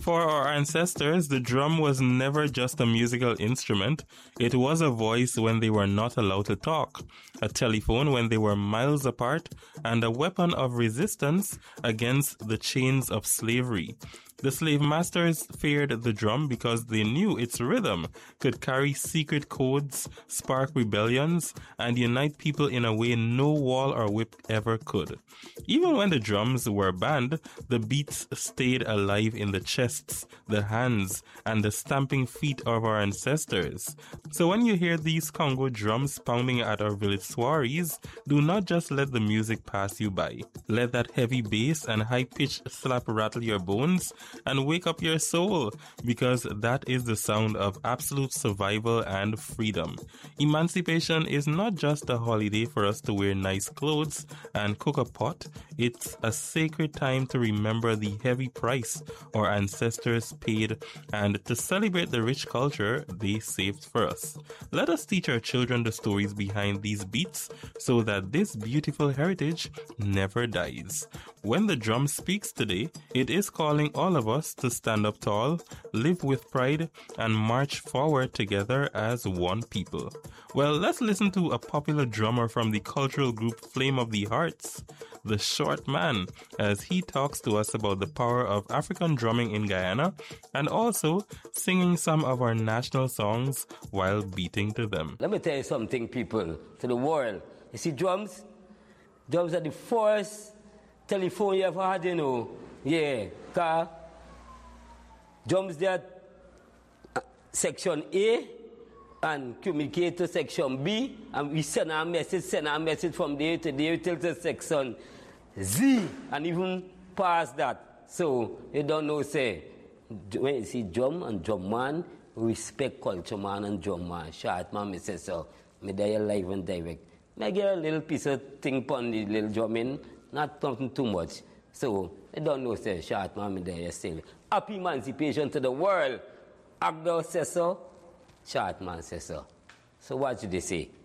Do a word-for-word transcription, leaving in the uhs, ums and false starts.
For our ancestors, the drum was never just a musical instrument. It was a voice when they were not allowed to talk, a telephone when they were miles apart, and a weapon of resistance against the chains of slavery. The slave masters feared the drum because they knew its rhythm could carry secret codes, spark rebellions, and unite people in a way no wall or whip ever could. Even when the drums were banned, the beats stayed alive in the chests, the hands, and the stamping feet of our ancestors. So when you hear these Congo drums pounding at our village soirees, do not just let the music pass you by. Let that heavy bass and high-pitched slap rattle your bones and wake up your soul, because that is the sound of absolute survival and freedom. Emancipation is not just a holiday for us to wear nice clothes and cook a pot. It's a sacred time to remember the heavy price our ancestors paid and to celebrate the rich culture they saved for us. Let us teach our children the stories behind these beats so that this beautiful heritage never dies. When the drum speaks today, it is calling all of us to stand up tall, live with pride, and march forward together as one people. Well, let's listen to a popular drummer from the cultural group Flame of the Hearts, the Short Man, as he talks to us about the power of African drumming in Guyana and also singing some of our national songs while beating to them. Let me tell you something, people, to the world. You see drums? Drums are the first telephone you ever had, you know. Yeah, car. Drums that uh, section A and communicate to section B, and we send our message, send our message from there to there till to section Z, and even past that. So you don't know, say, when you see drum and drum man, respect culture man and drum man. Short man, me say so. Me there live and direct. Me get a little piece of thing on the little drumming, not something too much. So I don't know, say, short man, me there still. Happy emancipation to the world. Agdo says so, short man says so. So what should they say?